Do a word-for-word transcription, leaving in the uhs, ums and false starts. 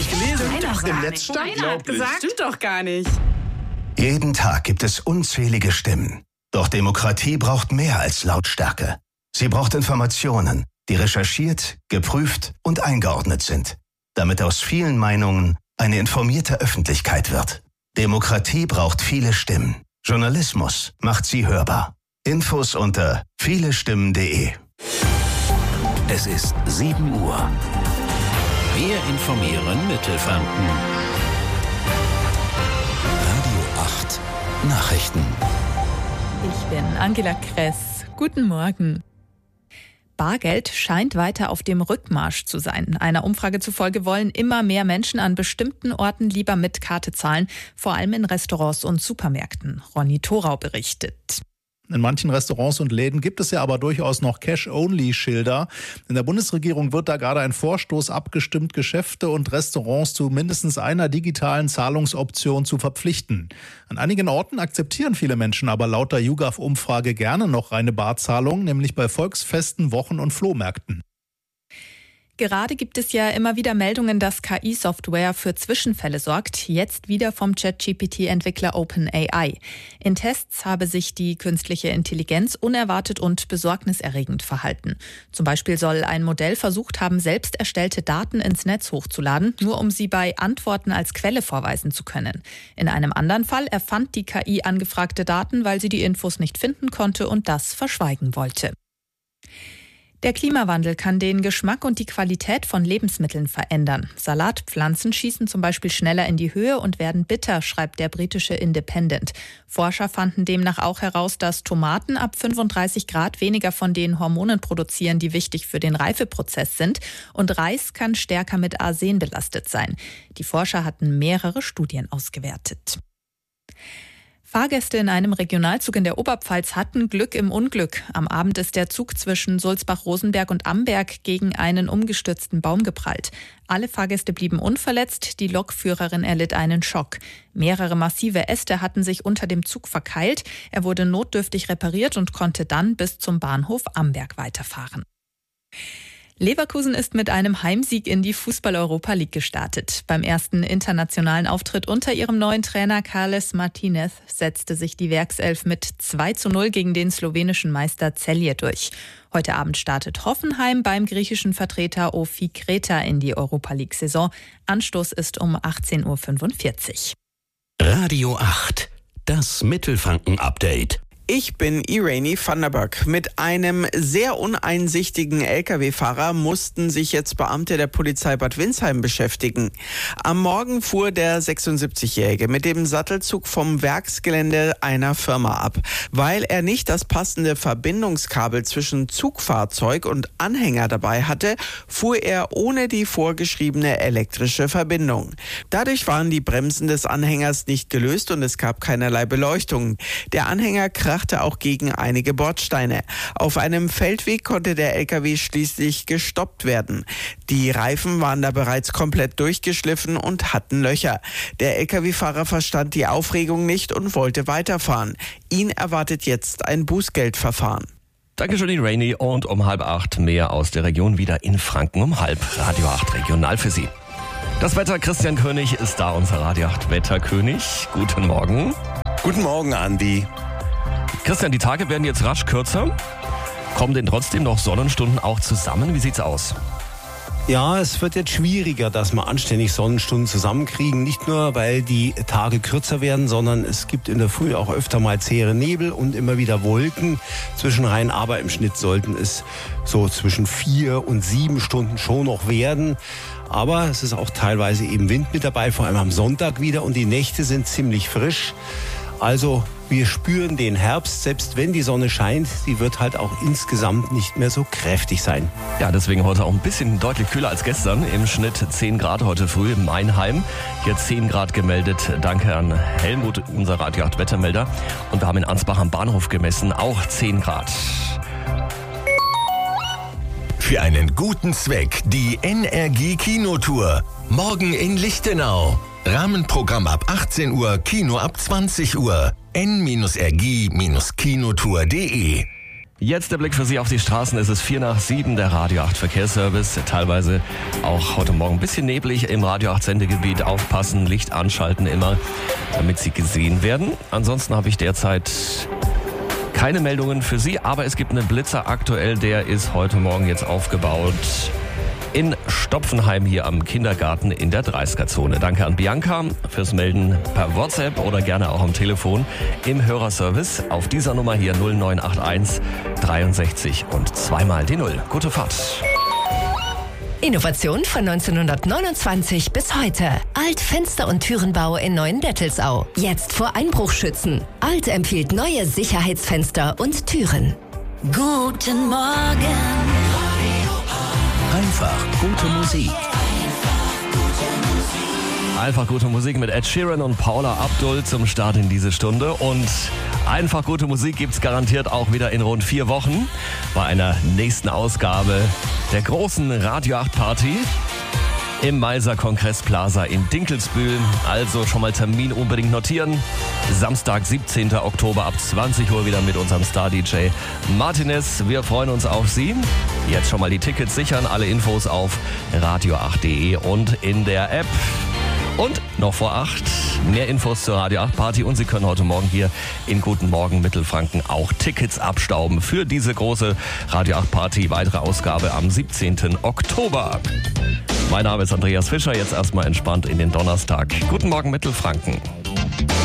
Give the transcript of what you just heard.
ich gelesen. Doch, im Netz stand. Einer hat gesagt, stimmt doch gar nicht. Jeden Tag gibt es unzählige Stimmen. Doch Demokratie braucht mehr als Lautstärke. Sie braucht Informationen, die recherchiert, geprüft und eingeordnet sind, damit aus vielen Meinungen eine informierte Öffentlichkeit wird. Demokratie braucht viele Stimmen. Journalismus macht sie hörbar. Infos unter vielestimmen punkt de. Es ist sieben Uhr. Wir informieren Mittelfranken. Radio acht Nachrichten. Ich bin Angela Kress. Guten Morgen. Bargeld scheint weiter auf dem Rückmarsch zu sein. Einer Umfrage zufolge wollen immer mehr Menschen an bestimmten Orten lieber mit Karte zahlen, vor allem in Restaurants und Supermärkten. Ronny Thorau berichtet. In manchen Restaurants und Läden gibt es ja aber durchaus noch Cash-Only-Schilder. In der Bundesregierung wird da gerade ein Vorstoß abgestimmt, Geschäfte und Restaurants zu mindestens einer digitalen Zahlungsoption zu verpflichten. An einigen Orten akzeptieren viele Menschen aber laut der YouGov-Umfrage gerne noch reine Barzahlung, nämlich bei Volksfesten, Wochen- und Flohmärkten. Gerade gibt es ja immer wieder Meldungen, dass K I-Software für Zwischenfälle sorgt. Jetzt wieder vom Chat-G P T-Entwickler OpenAI. In Tests habe sich die künstliche Intelligenz unerwartet und besorgniserregend verhalten. Zum Beispiel soll ein Modell versucht haben, selbst erstellte Daten ins Netz hochzuladen, nur um sie bei Antworten als Quelle vorweisen zu können. In einem anderen Fall erfand die K I angefragte Daten, weil sie die Infos nicht finden konnte und das verschweigen wollte. Der Klimawandel kann den Geschmack und die Qualität von Lebensmitteln verändern. Salatpflanzen schießen zum Beispiel schneller in die Höhe und werden bitter, schreibt der britische Independent. Forscher fanden demnach auch heraus, dass Tomaten ab fünfunddreißig Grad weniger von den Hormonen produzieren, die wichtig für den Reifeprozess sind. Und Reis kann stärker mit Arsen belastet sein. Die Forscher hatten mehrere Studien ausgewertet. Fahrgäste in einem Regionalzug in der Oberpfalz hatten Glück im Unglück. Am Abend ist der Zug zwischen Sulzbach-Rosenberg und Amberg gegen einen umgestürzten Baum geprallt. Alle Fahrgäste blieben unverletzt, die Lokführerin erlitt einen Schock. Mehrere massive Äste hatten sich unter dem Zug verkeilt. Er wurde notdürftig repariert und konnte dann bis zum Bahnhof Amberg weiterfahren. Leverkusen ist mit einem Heimsieg in die Fußball-Europa League gestartet. Beim ersten internationalen Auftritt unter ihrem neuen Trainer Carles Martinez setzte sich die Werkself mit zwei zu null gegen den slowenischen Meister Celje durch. Heute Abend startet Hoffenheim beim griechischen Vertreter Ofi Kreta in die Europa League-Saison. Anstoß ist um achtzehn Uhr fünfundvierzig. Radio acht, das Mittelfranken-Update. Ich bin Irene van der Böck. Mit einem sehr uneinsichtigen L K W-Fahrer mussten sich jetzt Beamte der Polizei Bad Windsheim beschäftigen. Am Morgen fuhr der sechsundsiebzigjährige mit dem Sattelzug vom Werksgelände einer Firma ab. Weil er nicht das passende Verbindungskabel zwischen Zugfahrzeug und Anhänger dabei hatte, fuhr er ohne die vorgeschriebene elektrische Verbindung. Dadurch waren die Bremsen des Anhängers nicht gelöst und es gab keinerlei Beleuchtung. Der Anhänger krachte auch gegen einige Bordsteine. Auf einem Feldweg konnte der L K W schließlich gestoppt werden. Die Reifen waren da bereits komplett durchgeschliffen und hatten Löcher. Der L K W-Fahrer verstand die Aufregung nicht und wollte weiterfahren. Ihn erwartet jetzt ein Bußgeldverfahren. Dankeschön, Irene. Und um halb acht mehr aus der Region wieder in Franken um halb. Radio acht regional für Sie. Das Wetter, Christian König ist da, unser Radio acht Wetterkönig. Guten Morgen. Guten Morgen, Andi. Christian, die Tage werden jetzt rasch kürzer. Kommen denn trotzdem noch Sonnenstunden auch zusammen? Wie sieht's aus? Ja, es wird jetzt schwieriger, dass wir anständig Sonnenstunden zusammenkriegen. Nicht nur, weil die Tage kürzer werden, sondern es gibt in der Früh auch öfter mal zähere Nebel und immer wieder Wolken zwischenrein. Aber im Schnitt sollten es so zwischen vier und sieben Stunden schon noch werden. Aber es ist auch teilweise eben Wind mit dabei, vor allem am Sonntag wieder. Und die Nächte sind ziemlich frisch. Also wir spüren den Herbst, selbst wenn die Sonne scheint. Sie wird halt auch insgesamt nicht mehr so kräftig sein. Ja, deswegen heute auch ein bisschen deutlich kühler als gestern. Im Schnitt zehn Grad heute früh in Meinheim. Hier zehn Grad gemeldet. Danke an Helmut, unser Radio acht Wettermelder. Und wir haben in Ansbach am Bahnhof gemessen, auch zehn Grad. Für einen guten Zweck die N R G Kinotour. Morgen in Lichtenau. Rahmenprogramm ab achtzehn Uhr, Kino ab zwanzig Uhr. n R G Kinotour punkt de Jetzt der Blick für Sie auf die Straßen. Es ist vier nach sieben, der Radio acht Verkehrsservice. Teilweise auch heute Morgen ein bisschen neblig im Radio acht Sendegebiet. Aufpassen, Licht anschalten immer, damit Sie gesehen werden. Ansonsten habe ich derzeit keine Meldungen für Sie, aber es gibt einen Blitzer aktuell, der ist heute Morgen jetzt aufgebaut in Stopfenheim hier am Kindergarten in der dreißiger-Zone. Danke an Bianca fürs Melden per WhatsApp oder gerne auch am Telefon im Hörerservice auf dieser Nummer hier null neun acht eins dreiundsechzig und zweimal die Null. Gute Fahrt. Innovation von neunzehnhundertneunundzwanzig bis heute. Alt Fenster- und Türenbau in Neuendettelsau. Jetzt vor Einbruch schützen. Alt empfiehlt neue Sicherheitsfenster und Türen. Guten Morgen. Einfach gute Musik. Einfach gute Musik mit Ed Sheeran und Paula Abdul zum Start in diese Stunde. Und einfach gute Musik gibt's garantiert auch wieder in rund vier Wochen bei einer nächsten Ausgabe der großen Radio acht Party im Meiser Kongressplaza in Dinkelsbühl. Also schon mal Termin unbedingt notieren. Samstag, siebzehnten Oktober ab zwanzig Uhr wieder mit unserem Star-D J Martinez. Wir freuen uns auf Sie. Jetzt schon mal die Tickets sichern. Alle Infos auf radio acht punkt de und in der App. Und noch vor acht mehr Infos zur Radio acht Party. Und Sie können heute Morgen hier in Guten Morgen Mittelfranken auch Tickets abstauben für diese große Radio acht Party. Weitere Ausgabe am siebzehnten Oktober. Mein Name ist Andreas Fischer, jetzt erstmal entspannt in den Donnerstag. Guten Morgen Mittelfranken.